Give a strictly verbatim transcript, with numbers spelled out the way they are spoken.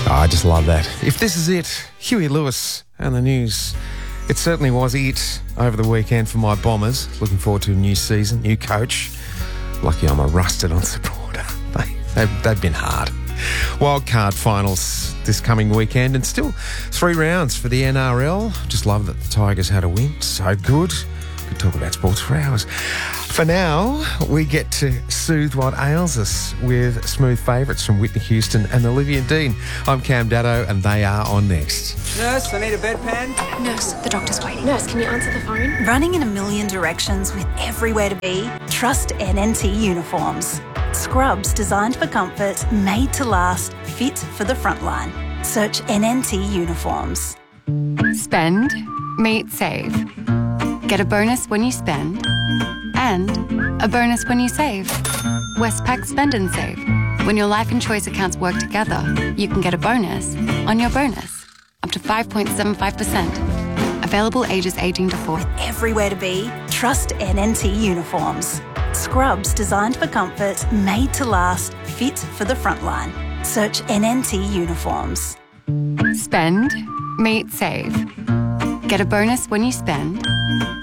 Oh, I just love that. If this is it, Huey Lewis and the News. It certainly was it over the weekend for my Bombers. Looking forward to a new season, new coach. Lucky I'm a rusted-on supporter. They, they've, they've been hard. Wildcard finals this coming weekend and still three rounds for the N R L. Just love that the Tigers had a win. So good. Could talk about sports for hours. For now, we get to soothe what ails us with smooth favourites from Whitney Houston and Olivia Dean. I'm Cam Daddo and they are on next. Nurse, I need a bedpan. Nurse, the doctor's waiting. Nurse, can you answer the phone? Running in a million directions with everywhere to be? Trust N N T Uniforms. Scrubs designed for comfort, made to last, fit for the front line. Search N N T Uniforms. Spend, meet, save. Get a bonus when you spend and a bonus when you save. Westpac Spend and Save. When your life and choice accounts work together, you can get a bonus on your bonus. Up to five point seven five percent. Available ages eighteen to forty. Everywhere to be? Trust N N T Uniforms. Scrubs designed for comfort, made to last, fit for the front line. Search N N T Uniforms. Spend, meet, save. Get a bonus when you spend